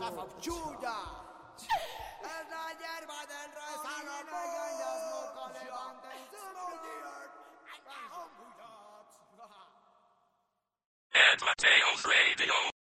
laugh of Judah. Es la hierba del rezano, pequeñas moscas levanten sobre the earth. And Mateos Radio.